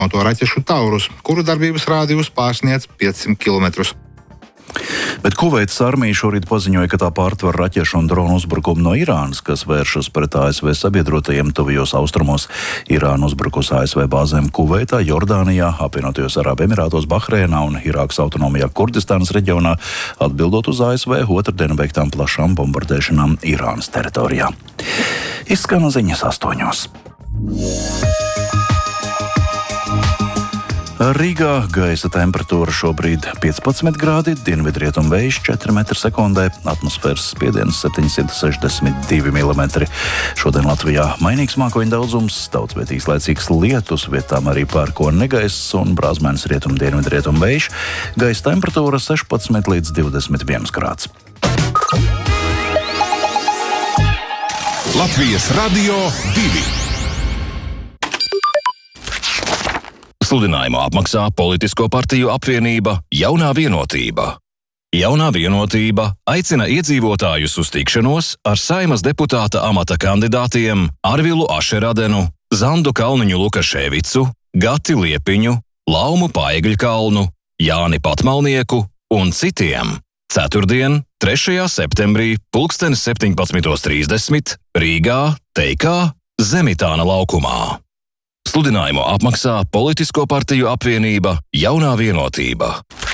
motorraķešu Taurus, kuru darbības rādījus pārsniedz 500 km. Bet Kuveitas armija šorīt paziņoja, ka tā pārtver raķešu un dronu uzbrukumu no Irānas, kas vēršas pret ASV sabiedrotajiem tuvajos austrumos. Irāna uzbrukus ASV bāzēm Kuveitā, Jordānijā, apvienotajos Arābu Emirātos, Bahreinā un Irākas autonomijā Kurdistānas reģionā, atbildot uz ASV otrdien veiktām plašām bombardēšanām Irānas teritorijā. Izskan ziņas 8. Rīgā gaisa temperatūra šobrīd 15 grādi, dienvidrietumu vējš 4 m/sekundē, atmosfēras spiediens 762 mm. Šodien Latvijā mainīgs mākoņu daudzums, daudzviet īslaicīgs lietus, vietām arī pērkona negaiss un brāzmēns dienvidrietumu vējš. Gaisa temperatūra 16 līdz 21 grāds. Latvijas Radio 2. Sludinājumu apmaksā Politisko partiju apvienība Jaunā vienotība. Jaunā vienotība aicina iedzīvotājus uz tikšanos ar Saeimas deputāta amata kandidātiem Arvilu Ašeradenu, Zandu Kalniņu Lukaševicu, Gati Liepiņu, Laumu Paegļkalnu, Jāni Patmalnieku un citiem. Ceturtdien, 3. septembrī, 17:30 Rīgā, Teikā, Zemitāna laukumā. Sludinājumu apmaksā Politisko partiju apvienība Jaunā vienotība.